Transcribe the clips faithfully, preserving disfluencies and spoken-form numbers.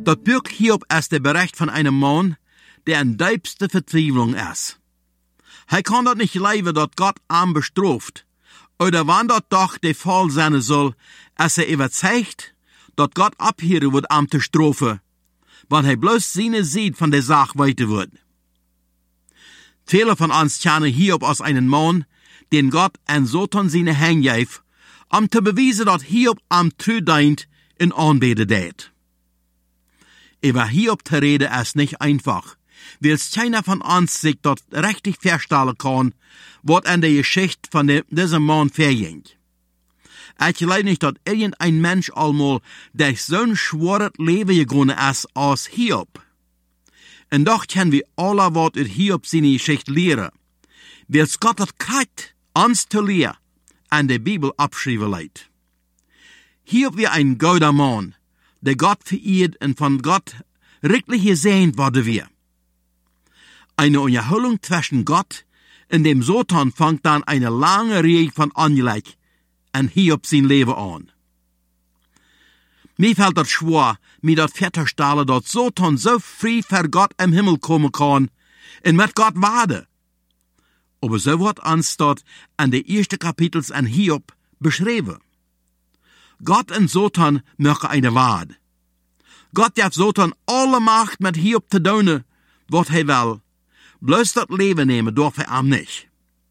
Dat Buch Hiob ist der Bericht von einem Mann, der in tiefste Verzweiflung ist. Er kann dort nicht leiden, dat Gott arm bestraft, oder wann dort doch der Fall sein soll, als er überzeugt, dat Gott abhören wird am te strafen, weil er bloß seine Sicht von der Sache weiter wird. Viele von uns kennen Hiob als einen Mann, den Gott an Satan seine Hand gab, um zu beweisen, dass Hiob am treu deint in Anbete dät. Über Hiob zu reden ist nicht einfach, weil keiner von uns sich dort richtig feststellen kann, was an der Geschichte von de, diesem Mann verging. Ich glaube nicht, dass irgendein Mensch einmal durch so ein schweres Leben gegangen ist als Hiob. Und doch können wir alle was aus Hiob seine Geschichte lernen, weil Gott hat Zeit, uns zu lehren, an der Bibel abschreiben lässt. Hiob war ein guter Mann, der Gott verehrt und von Gott richtig gesehen wurde wir. Eine Unterhaltung zwischen Gott und dem Satan fängt dann eine lange Reihe von Angelegt an Hiob sein Leben an. Mir fällt das schwer, mir das festzustellen, dass Satan so früh für Gott im Himmel kommen kann und mit Gott warten. Aber so wird uns dort an den ersten Kapitels an Hiob beschrieben. Gott und Satan machen eine Wahrheit. Gott darf Satan alle Macht mit Hiob zu tun, was er will. Bloß das Leben nehmen darf er ihm nicht.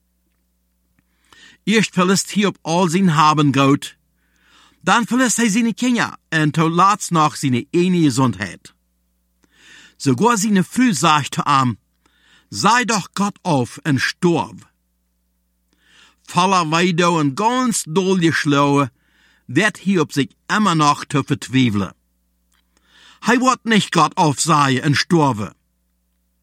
Erst verlässt Hiob all sein Haben Gott, dann verlässt er seine Kinder und zuletzt noch seine eine Gesundheit. Sogar seine Frau sagt zu ihm, sei doch Gott auf und stirb. Voller Weide und ganz doll geschlagen, wird Hiob sich immer noch zu verzweifeln. Er wird nicht Gott aufsehen und sterben.